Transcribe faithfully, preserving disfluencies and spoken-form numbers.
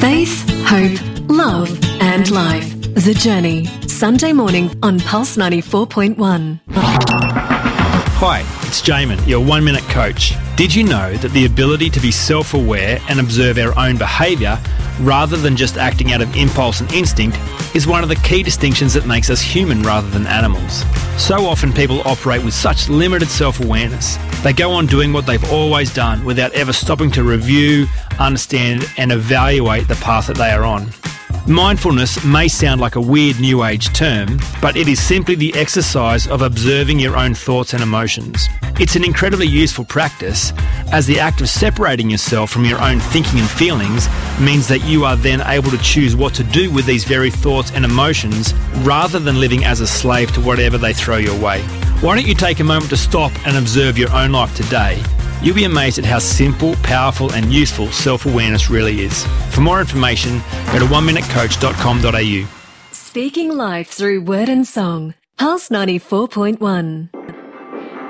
Faith, hope, love and life. The Journey. Sunday morning on Pulse ninety-four point one. Hi, it's Jamin, your one-minute coach. Did you know that the ability to be self-aware and observe our own behaviour rather than just acting out of impulse and instinct is one of the key distinctions that makes us human rather than animals? So often people operate with such limited self-awareness. They go on doing what they've always done without ever stopping to review, understand and evaluate the path that they are on. Mindfulness may sound like a weird new age term, but it is simply the exercise of observing your own thoughts and emotions. It's an incredibly useful practice, as the act of separating yourself from your own thinking and feelings means that you are then able to choose what to do with these very thoughts and emotions rather than living as a slave to whatever they throw your way. Why don't you take a moment to stop and observe your own life today? You'll be amazed at how simple, powerful and useful self-awareness really is. For more information, go to one minute coach dot com dot a u. Speaking life through word and song. Pulse ninety-four point one.